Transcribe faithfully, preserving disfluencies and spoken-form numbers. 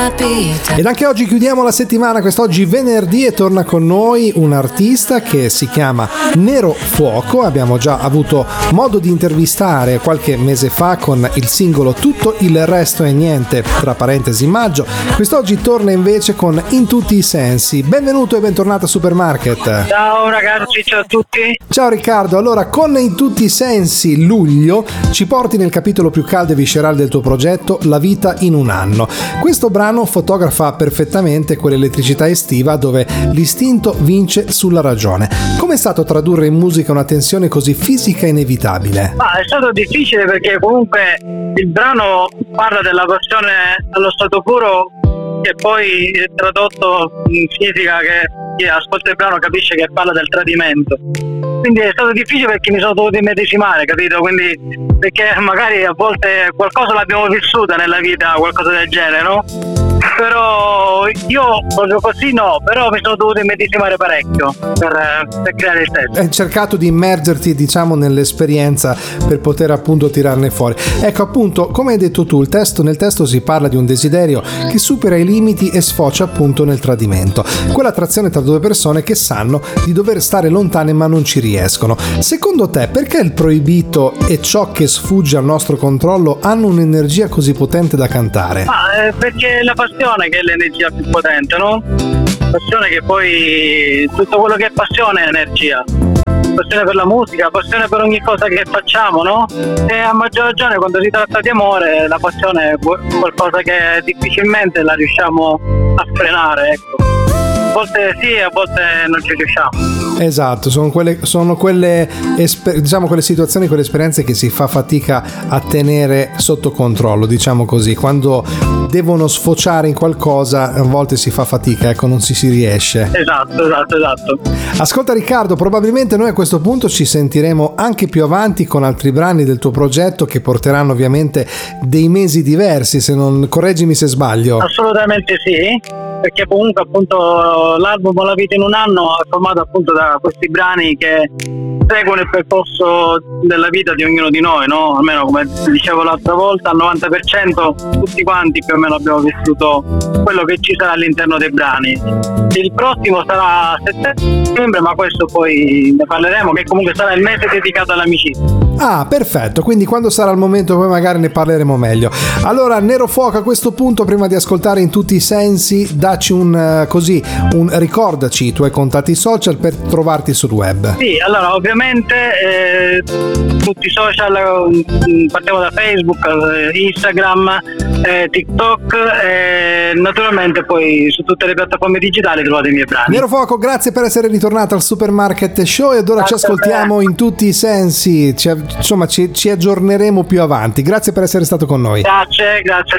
capita. Ed anche oggi chiudiamo la settimana, quest'oggi venerdì, e torna con noi un artista che si chiama Nero Fuoco. Abbiamo già avuto modo di intervistare qualche mese fa con il singolo Tutto il resto è niente, tra parentesi maggio. Quest'oggi torna invece con In tutti i sensi. Benvenuto e bentornato a Supermarket. Ciao ragazzi, ciao a tutti. Ciao Riccardo, allora con In tutti i sensi luglio ci porti nel capitolo più caldo e viscerale del tuo progetto, La vita in un anno. Questo brano fotografa perfettamente quell'elettricità estiva dove l'istinto vince sulla ragione. Com'è stato tradurre in musica una tensione così fisica e inevitabile? Ah, è stato difficile perché comunque il brano parla della passione allo stato puro, che poi tradotto significa che chi ascolta il brano capisce che parla del tradimento. Quindi è stato difficile perché mi sono dovuto immedesimare, capito? Quindi perché magari a volte qualcosa l'abbiamo vissuta nella vita, qualcosa del genere, no? Però io proprio così no, però mi sono dovuto immedesimare parecchio per, per creare il testo. Hai cercato di immergerti, diciamo, nell'esperienza per poter appunto tirarne fuori. Ecco, appunto, come hai detto tu, il testo, nel testo si parla di un desiderio che supera i limiti e sfocia appunto nel tradimento. Quell'attrazione tra due persone che sanno di dover stare lontane ma non ci riescono. Secondo te, perché il proibito e ciò che sfugge al nostro controllo hanno un'energia così potente da cantare? Ah, eh, perché la passione che è l'energia più potente, no? Passione che poi tutto quello che è passione è energia. Passione per la musica, passione per ogni cosa che facciamo, no? E a maggior ragione quando si tratta di amore la passione è qualcosa che difficilmente la riusciamo a frenare, ecco. A volte sì, a volte non ci riusciamo. Esatto, sono quelle, sono quelle esper- diciamo quelle situazioni, quelle esperienze che si fa fatica a tenere sotto controllo, diciamo così. Quando devono sfociare in qualcosa a volte si fa fatica, ecco, non si si riesce. Esatto, esatto, esatto. Ascolta Riccardo, probabilmente noi a questo punto ci sentiremo anche più avanti con altri brani del tuo progetto che porteranno ovviamente dei mesi diversi, se non, correggimi se sbaglio. Assolutamente sì, perché comunque appunto l'album La vita in un anno è formato appunto da questi brani che seguono il percorso della vita di ognuno di noi, no? Almeno come dicevo l'altra volta, al novanta per cento tutti quanti più o meno abbiamo vissuto quello che ci sarà all'interno dei brani. Il prossimo sarà a settembre, ma questo poi ne parleremo, che comunque sarà il mese dedicato all'amicizia. Ah, perfetto, quindi quando sarà il momento poi magari ne parleremo meglio. Allora, Nero Fuoco, a questo punto, prima di ascoltare In tutti i sensi, dacci un uh, così, un ricordaci i tuoi contatti social per trovarti sul web. Sì, allora ovviamente eh, tutti i social, eh, partiamo da Facebook, eh, Instagram, eh, TikTok, e eh, naturalmente poi su tutte le piattaforme digitali trovate i miei brani. Nero Fuoco, grazie per essere ritornato al Supermarket Show e ora Grazie ci ascoltiamo In tutti i sensi, ci, insomma ci, ci aggiorneremo più avanti. Grazie per essere stato con noi. Grazie, grazie.